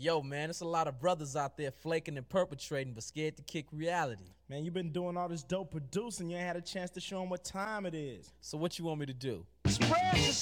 Yo, man, it's a lot of brothers out there flaking and perpetrating, but scared to kick reality. Man, you been doing all this dope producing. You ain't had a chance to show them what time it is. So what you want me to do? Spread the